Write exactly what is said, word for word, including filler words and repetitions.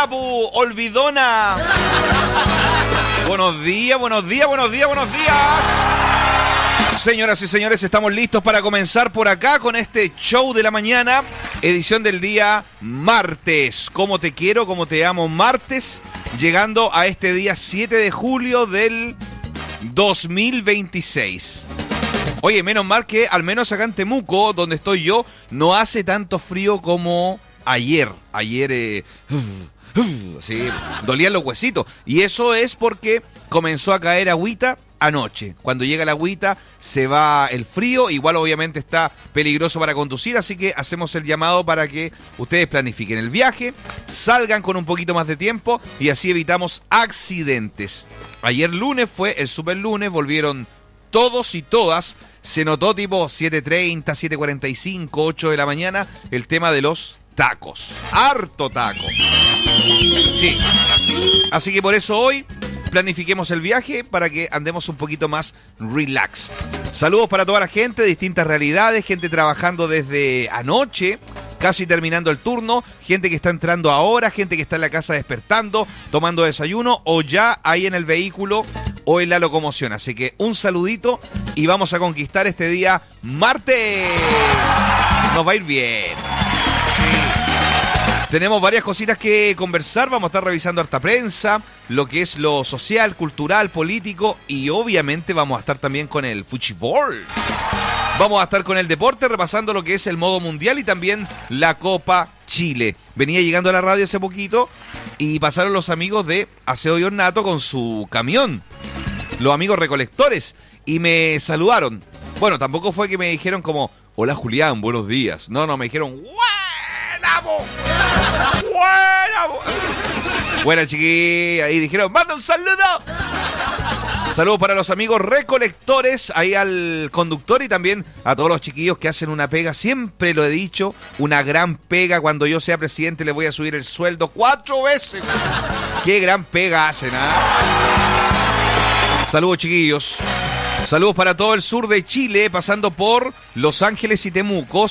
buena, pu, olvidona. Buenos días, buenos días, buenos días, buenos días. Señoras y señores, estamos listos para comenzar por acá con este show de la mañana, edición del día martes. Como te quiero, como te amo, martes, llegando a este día siete de julio del dos mil veintiséis. Oye, menos mal que al menos acá en Temuco, donde estoy yo, no hace tanto frío como ayer. Ayer, eh, sí, dolían los huesitos. Y eso es porque comenzó a caer agüita anoche. Cuando llega la agüita se va el frío. Igual obviamente está peligroso para conducir, así que hacemos el llamado para que ustedes planifiquen el viaje, salgan con un poquito más de tiempo y así evitamos accidentes. Ayer lunes fue el super lunes, volvieron todos y todas. Se notó tipo siete treinta, siete cuarenta y cinco, ocho de la mañana el tema de los tacos. Harto taco. Sí. Así que por eso hoy planifiquemos el viaje para que andemos un poquito más relax. Saludos para toda la gente de distintas realidades, gente trabajando desde anoche, casi terminando el turno, gente que está entrando ahora, gente que está en la casa despertando, tomando desayuno o ya ahí en el vehículo o en la locomoción. Así que un saludito y vamos a conquistar este día martes. Nos va a ir bien. Tenemos varias cositas que conversar, vamos a estar revisando harta prensa, lo que es lo social, cultural, político y obviamente vamos a estar también con el fútbol. Vamos a estar con el deporte, repasando lo que es el modo mundial y también la Copa Chile. Venía llegando a la radio hace poquito y pasaron los amigos de Aseo y Ornato con su camión, los amigos recolectores, y me saludaron. Bueno, tampoco fue que me dijeron como, hola Julián, buenos días. No, no, me dijeron, ¡buena, bo! ¡Buena, bo! Buena, chiquilla. Y dijeron, ¡manda un saludo! Saludos para los amigos recolectores, ahí al conductor y también a todos los chiquillos que hacen una pega. Siempre lo he dicho, una gran pega. Cuando yo sea presidente le voy a subir el sueldo cuatro veces. ¡Qué gran pega hacen, ¿ah? Saludos, chiquillos. Saludos para todo el sur de Chile, pasando por Los Ángeles y Temuco.